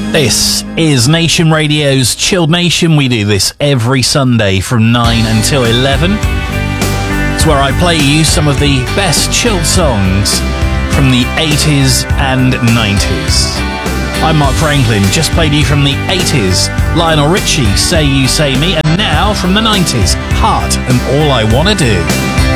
This is Nation Radio's Chilled Nation. We do this every Sunday from 9 until 11. It's where I play you some of the best chilled songs from the 80s and 90s. I'm Mark Franklin, just played you from the 80s, Lionel Richie, Say You, Say Me, and now from the 90s, Heart and All I Wanna Do.